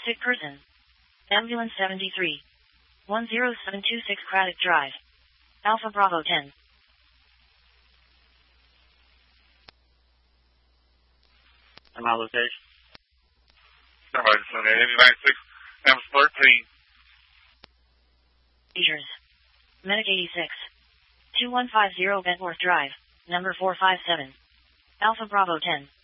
Sick person. Ambulance 73. 10726 Craddock Drive. Alpha Bravo 10. And my location. Emergency on 96, Ambulance 13. Seizures. Medic 86. 2150 Bentworth Drive, number 457. Alpha Bravo 10.